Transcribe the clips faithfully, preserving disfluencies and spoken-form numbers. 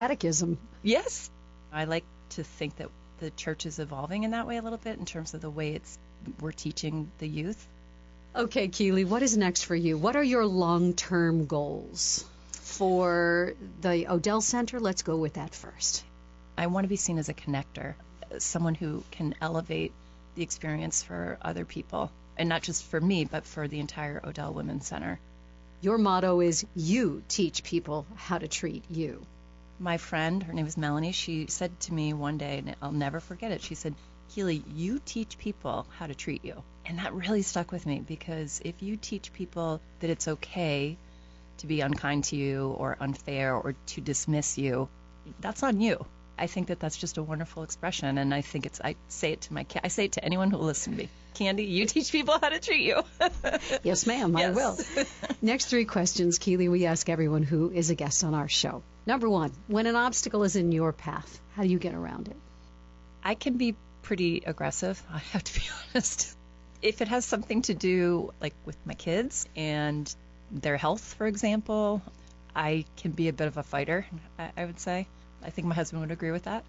Catechism. Yes. I like to think that the church is evolving in that way a little bit in terms of the way it's we're teaching the youth. Okay, Keely, what is next for you? What are your long-term goals for the Odell Center? Let's go with that first. I want to be seen as a connector, someone who can elevate the experience for other people, and not just for me, but for the entire Odell Women's Center. Your motto is you teach people how to treat you. My friend, her name is Melanie, she said to me one day, and I'll never forget it, she said, Keely, you teach people how to treat you. And that really stuck with me, because if you teach people that it's okay to be unkind to you or unfair or to dismiss you, that's on you. I think that that's just a wonderful expression, and I think it's, I say it to my, I say it to anyone who will listen to me. Candy, you teach people how to treat you. Yes, ma'am, yes. I will. Next three questions, Keely, we ask everyone who is a guest on our show. Number one, when an obstacle is in your path, how do you get around it? I can be pretty aggressive, I have to be honest. If it has something to do, like, with my kids and their health, for example, I can be a bit of a fighter, I, I would say. I think my husband would agree with that.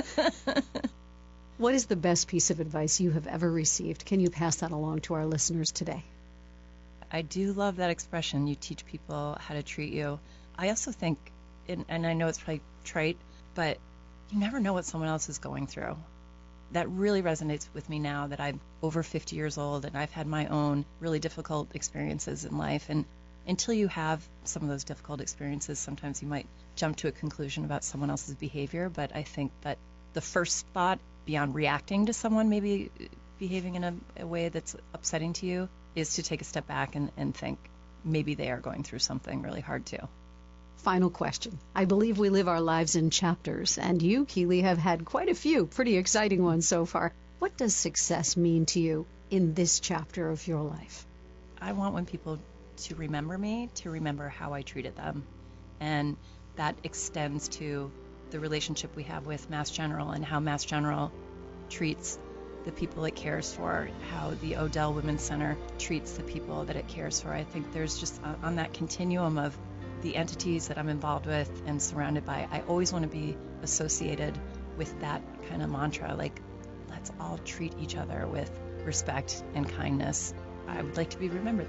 What is the best piece of advice you have ever received? Can you pass that along to our listeners today? I do love that expression, you teach people how to treat you. I also think, and, and I know it's probably trite, but you never know what someone else is going through. That really resonates with me now that I'm over fifty years old and I've had my own really difficult experiences in life. And until you have some of those difficult experiences, sometimes you might jump to a conclusion about someone else's behavior. But I think that the first spot, beyond reacting to someone maybe behaving in a, a way that's upsetting to you, is to take a step back and, and think maybe they are going through something really hard too. Final question. I believe we live our lives in chapters, and you, Keely, have had quite a few pretty exciting ones so far. What does success mean to you in this chapter of your life? I want when people to remember me, to remember how I treated them. And that extends to the relationship we have with Mass General and how Mass General treats the people it cares for, how the Odell Women's Center treats the people that it cares for. I think there's just uh, on that continuum of the entities that I'm involved with and surrounded by, I always want to be associated with that kind of mantra, like, let's all treat each other with respect and kindness. I would like to be remembered